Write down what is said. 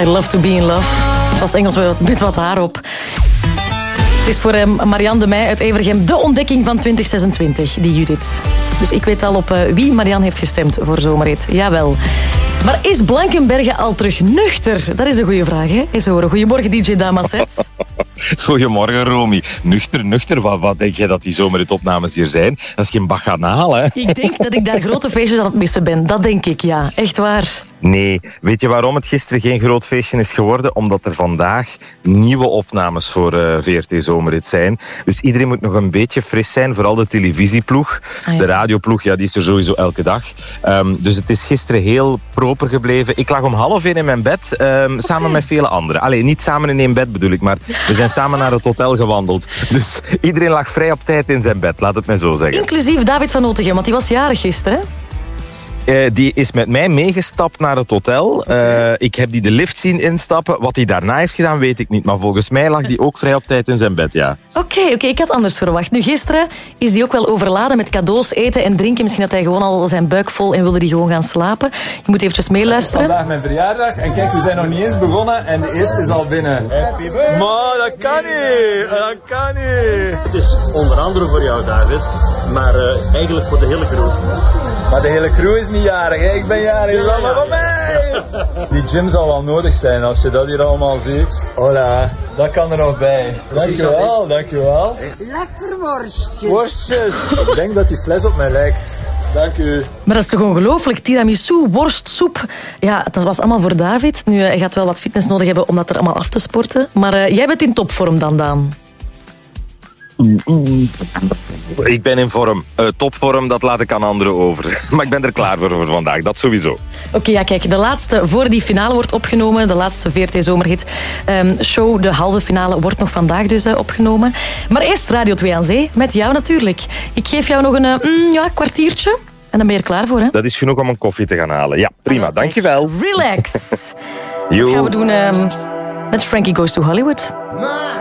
I love to be in love. Dat is Engels met wat haar op. Het is voor Marianne de Meij uit Evergem de ontdekking van 2026, die Judith. Dus ik weet al op wie Marianne heeft gestemd voor Zomerhit. Jawel. Maar is Blankenberge al terug nuchter? Dat is een goede vraag, hè? Eens horen. Goedemorgen, DJ Damaset. Goedemorgen, Romy. Nuchter, wat denk jij dat die Zomerhit-opnames hier zijn? Dat is geen baganaal, hè? Ik denk dat ik daar grote feestjes aan het missen ben. Dat denk ik, ja. Echt waar. Nee. Weet je waarom het gisteren geen groot feestje is geworden? Omdat er vandaag nieuwe opnames voor VRT Zomerhit zijn. Dus iedereen moet nog een beetje fris zijn. Vooral de televisieploeg. Ah, ja. De radioploeg, ja, die is er sowieso elke dag. Dus het is gisteren heel proper gebleven. Ik lag om 12:30 in mijn bed, samen met vele anderen. Allee, niet samen in één bed bedoel ik, maar we zijn samen naar het hotel gewandeld. Dus iedereen lag vrij op tijd in zijn bed, laat het mij zo zeggen. Inclusief David van Otegem, want die was jarig gisteren, hè? Die is met mij meegestapt naar het hotel. Ik heb die de lift zien instappen. Wat hij daarna heeft gedaan, weet ik niet. Maar volgens mij lag die ook vrij op tijd in zijn bed, ja. Oké, ik had anders verwacht. Nu, gisteren is hij ook wel overladen met cadeaus, eten en drinken. Misschien had hij gewoon al zijn buik vol en wilde hij gewoon gaan slapen. Je moet eventjes meeluisteren. Het is vandaag mijn verjaardag. En kijk, we zijn nog niet eens begonnen. En de eerste is al binnen. Happy birthday! Maar dat kan niet! Dat kan niet! Het is onder andere voor jou, David. Maar eigenlijk voor de hele crew. Maar de hele crew is niet jarig, hè? Ik ben jarig, dus allemaal van mij! Die gym zal wel nodig zijn als je dat hier allemaal ziet. Hola, dat kan er nog bij. Dankjewel. Lekker worstjes. Worstjes! Ik denk dat die fles op mij lijkt. Dank u. Maar dat is toch ongelooflijk? Tiramisu, worst, soep. Ja, dat was allemaal voor David. Nu, hij gaat wel wat fitness nodig hebben om dat er allemaal af te sporten. Maar jij bent in topvorm dan, Daan. Ik ben in vorm. Topvorm, dat laat ik aan anderen over. Maar ik ben er klaar voor vandaag, dat sowieso. Oké, ja, kijk, de laatste voor die finale wordt opgenomen. De laatste VRT Zomerhit show, de halve finale, wordt nog vandaag dus opgenomen. Maar eerst Radio 2 aan Zee, met jou natuurlijk. Ik geef jou nog een kwartiertje en dan ben je er klaar voor, hè? Dat is genoeg om een koffie te gaan halen. Ja, prima, dankjewel. Relax. Dat gaan we doen met Frankie Goes to Hollywood.